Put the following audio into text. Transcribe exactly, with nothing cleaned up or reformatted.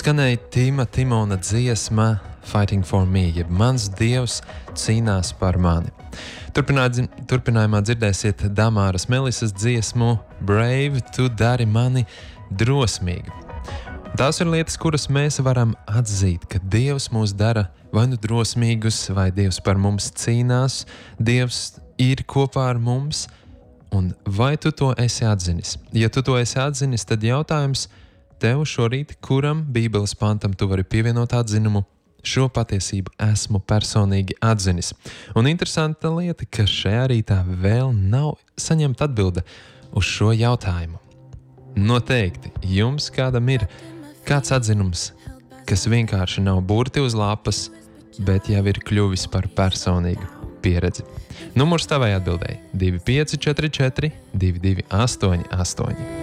Skanēja Tima Timona dziesma Fighting for me, jeb mans Dievs cīnās par mani. Turpinājumā, turpinājumā dzirdēsiet Damāras Melisas dziesmu Brave, tu dari mani drosmīgi. Tās ir lietas, kuras mēs varam atzīt, ka Dievs mūs dara vai nu drosmīgus, vai Dievs par mums cīnās, Dievs ir kopā ar mums, un vai tu to esi atzinis? Ja tu to esi atzinis, tad jautājums tev šorīt, kuram Bībeles pantam tu vari pievienot atzinumu, šo patiesību esmu personīgi atzinis. Un interesanta lieta, ka šajā rītā vēl nav saņemta atbilde uz šo jautājumu. Noteikti jums kādam ir kāds atzinums, kas vienkārši nav burti uz lapas, bet jau ir kļuvis par personīgu pieredzi. Numurs tavai atbildēji divi pieci četri četri divi divi astoņi astoņi.